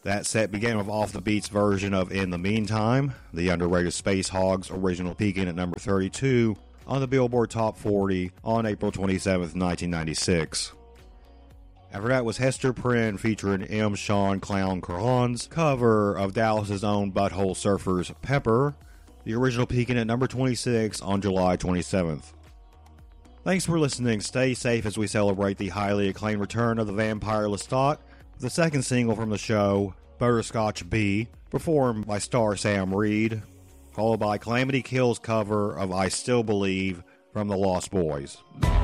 That set began with Off the Beats' version of In the Meantime, the underrated Space Hogs original, peaking at number 32 on the Billboard Top 40 on April 27, 1996. After that was Hester Prynne featuring M. Sean Clown Crahan's cover of Dallas's own Butthole Surfers' Pepper, the original peaking at number 26 on July 27th. Thanks for listening. Stay safe as we celebrate the highly acclaimed return of the Vampire Lestat, the second single from the show, Butterscotch Bee, performed by star Sam Reed, followed by Calamity Kill's cover of I Still Believe from the Lost Boys.